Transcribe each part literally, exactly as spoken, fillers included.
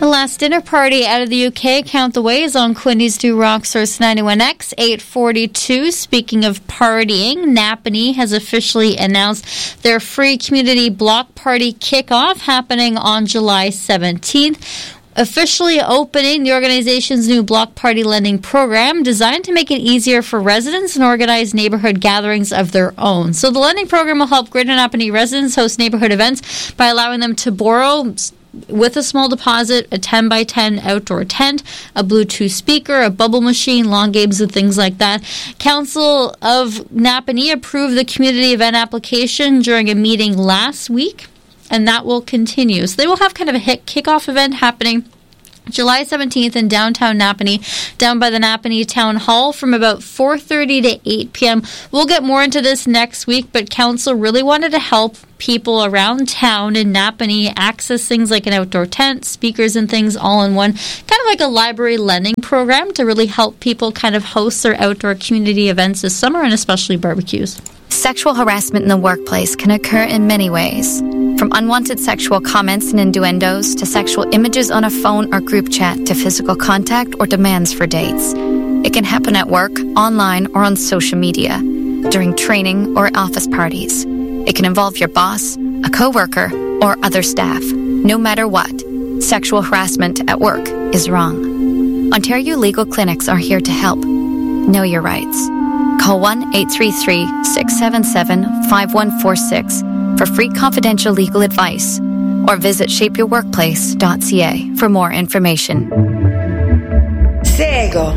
The last dinner party out of the U K, Count the Ways on Quinny's Do Rock Source ninety-one X, eight forty-two. Speaking of partying, Napanee has officially announced their free community block party kickoff happening on July seventeenth. Officially opening the organization's new block party lending program designed to make it easier for residents and organize neighborhood gatherings of their own. So the lending program will help Greater Napanee residents host neighborhood events by allowing them to borrow with a small deposit, a ten by ten outdoor tent, a Bluetooth speaker, a bubble machine, lawn games, and things like that. Council of Napanee approved the community event application during a meeting last week, and that will continue. So they will have kind of a hit kickoff event happening July seventeenth in downtown Napanee, down by the Napanee Town Hall from about four thirty to eight p.m. We'll get more into this next week, but Council really wanted to help people around town in Napanee access things like an outdoor tent, speakers and things all in one, kind of like a library lending program to really help people kind of host their outdoor community events this summer, and especially barbecues. Sexual harassment in the workplace can occur in many ways. From unwanted sexual comments and innuendos to sexual images on a phone or group chat to physical contact or demands for dates. It can happen at work, online, or on social media, during training or office parties. It can involve your boss, a coworker, or other staff. No matter what, sexual harassment at work is wrong. Ontario Legal Clinics are here to help. Know your rights. Call one eight three three, six seven seven, five one four six for free confidential legal advice, or visit shape your workplace dot c a for more information. Sego.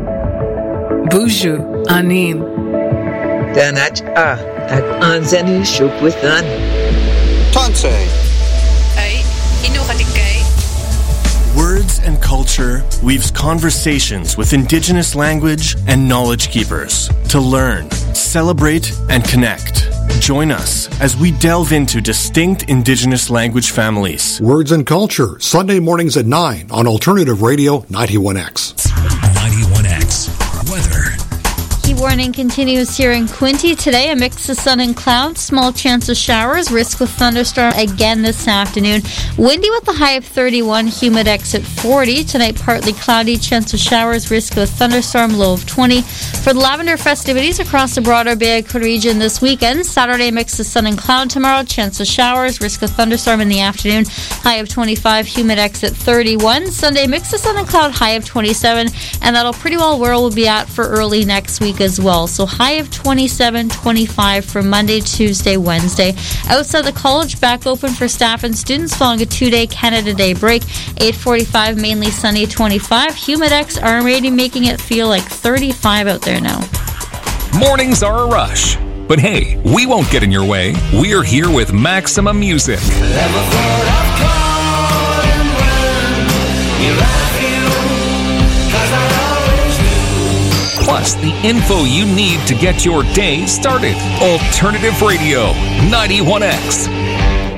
Buju Anin. Danach a at Anzani Shupwithan. Tanse. Ay, inukatikay. Words and Culture weaves conversations with Indigenous language and knowledge keepers to learn, celebrate, and connect. Join us as we delve into distinct Indigenous language families. Words and Culture, Sunday mornings at nine on Alternative Radio ninety-one X. ninety-one X. Weather. Heat warning continues here in Quinte today. A mix of sun and clouds, small chance of showers, risk of thunderstorm again this afternoon. Windy with a high of thirty-one, humid-x at forty. Tonight, partly cloudy, chance of showers, risk of thunderstorm, low of twenty. For the Lavender festivities across the broader Bay of Quinte region this weekend, Saturday, mix of sun and cloud tomorrow, chance of showers, risk of thunderstorm in the afternoon, high of twenty-five, humid-x at thirty-one. Sunday, mix of sun and cloud, high of twenty-seven, and that'll pretty well where we'll be at for early next week as well. So high of twenty-seven, twenty-five for Monday, Tuesday, Wednesday. Outside the college, back open for staff and students following a two-day Canada Day break. eight forty-five, mainly sunny, twenty-five. Humid-x already making it feel like thirty-five out there now. Mornings are a rush. But hey, we won't get in your way. We're here with Maximum Music. Plus, the info you need to get your day started. Alternative Radio, ninety-one X.